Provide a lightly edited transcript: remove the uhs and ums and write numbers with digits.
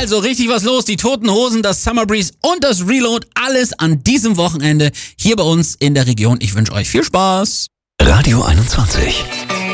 Also richtig was los, die Toten Hosen, das Summer Breeze und das Reload, alles an diesem Wochenende hier bei uns in der Region. Ich wünsche euch viel Spaß. Radio 21.